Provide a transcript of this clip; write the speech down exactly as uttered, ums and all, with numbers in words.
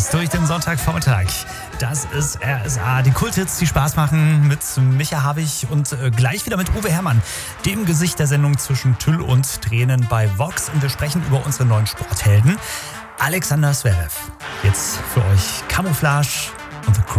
uns durch den Sonntagvormittag. Das ist R S A, die Kulthits, die Spaß machen mit Micha Havig und äh, gleich wieder mit Uwe Herrmann, dem Gesicht der Sendung zwischen Tüll und Tränen bei Vox. Und wir sprechen über unsere neuen Sporthelden. Alexander Zverev. Jetzt für euch Camouflage und The Crow.